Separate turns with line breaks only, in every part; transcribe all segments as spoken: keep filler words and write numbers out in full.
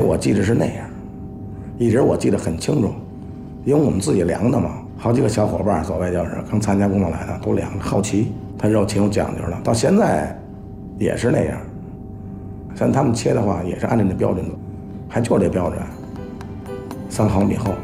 我记得是那样，一直我记得很清楚，因为我们自己量的嘛，好几个小伙伴所谓就是刚参加工作来的都量，好奇，他肉挺有讲究的，到现在也是那样。像他们切的话也是按照那标准的，还就是这标准，三毫米厚。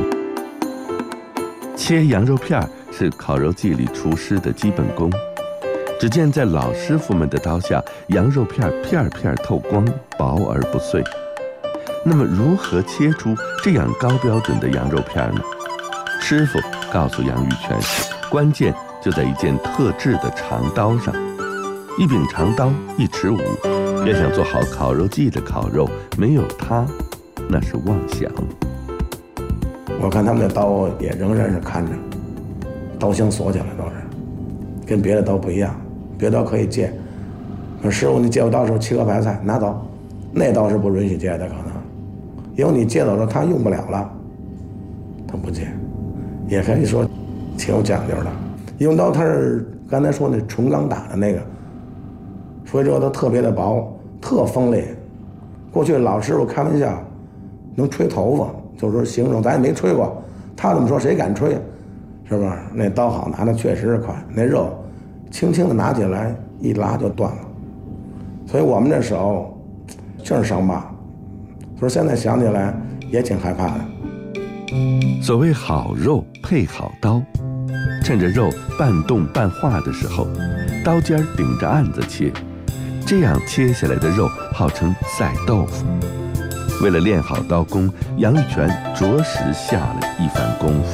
切羊肉片是烤肉季里厨师的基本功。只见在老师傅们的刀下，羊肉片片片透光，薄而不碎。那么如何切出这样高标准的羊肉片呢？师傅告诉杨玉泉，关键就在一件特制的长刀上。一柄长刀一尺五，要想做好烤肉季的烤肉，没有它，那是妄想。
我看他们的刀也仍然是看着，刀箱锁起来都是，跟别的刀不一样。别刀可以借，师傅你借我刀的时候切个白菜拿走，那刀是不允许借的可能，因为你借走的时候他用不了了，他不借，也可以说挺有讲究的。用刀它是刚才说那纯钢打的那个，所以说它特别的薄，特锋利。过去老师傅开玩笑，能吹头发，就是说形容咱也没吹过，他这么说谁敢吹，是不是？那刀好拿的确实是快，那肉轻轻的拿起来一拉就断了，所以我们那时候就是伤疤，所以现在想起来也挺害怕的。
所谓好肉配好刀，趁着肉半冻半化的时候，刀尖顶着案子切，这样切下来的肉号称赛豆腐。为了练好刀工，杨玉泉着实下了一番功夫。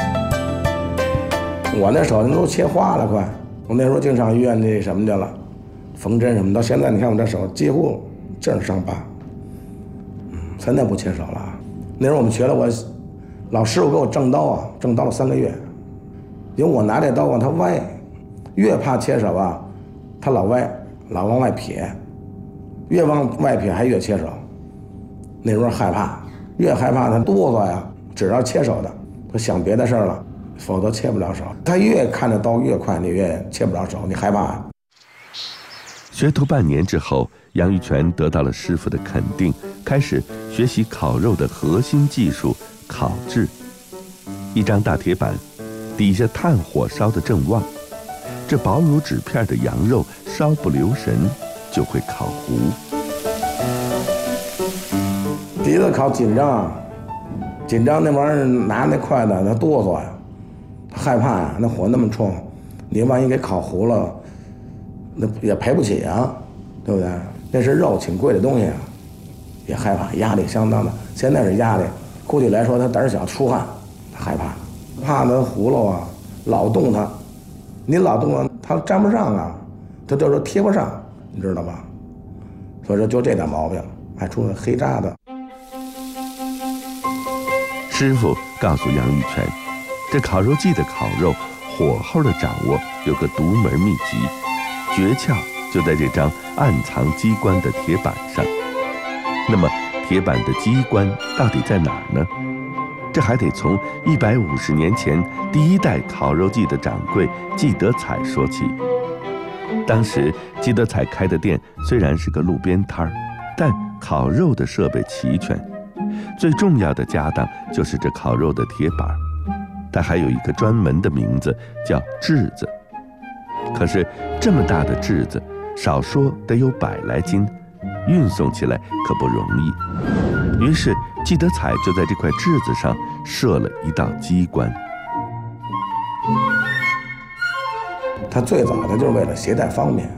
我那手都切花了快，我那时候经常医院那什么去了，缝针什么，到现在你看我这手几乎正是伤疤。嗯，现在不切手了。那时候我们学了，我老师傅给我正刀啊，正刀了三个月，因为我拿这刀啊，它歪，越怕切手啊，它老歪，老往外撇，越往外撇还越切手。那时候害怕，越害怕他哆嗦呀，只要切手的，他想别的事儿了。否则切不了手，他越看着刀越快，你越切不了手，你害怕啊。
学徒半年之后，杨玉泉得到了师傅的肯定，开始学习烤肉的核心技术——烤制。一张大铁板，底下炭火烧得正旺，这薄如纸片的羊肉稍不留神就会烤糊。
第一次烤紧张，紧张那玩意儿拿那筷子，他哆嗦呀。害怕呀、啊，那火那么冲，你万一给烤糊了，那也赔不起啊，对不对？那是肉，挺贵的东西啊，也害怕，压力相当的。现在是压力，估计来说他胆小出汗，他害怕，怕他糊了啊，老动它，你老动了，它粘不上啊，它就是贴不上，你知道吧？所以说就这点毛病，还出了黑渣子。
师傅告诉杨玉泉，这烤肉季的烤肉火候的掌握有个独门秘籍，诀窍就在这张暗藏机关的铁板上。那么铁板的机关到底在哪儿呢？这还得从一百五十年前第一代烤肉季的掌柜季德彩说起。当时季德彩开的店虽然是个路边摊儿，但烤肉的设备齐全，最重要的家当就是这烤肉的铁板。它还有一个专门的名字，叫炙子。可是这么大的炙子，少说得有百来斤，运送起来可不容易。于是季德彩就在这块炙子上设了一道机关。
它最早的就是为了携带方便，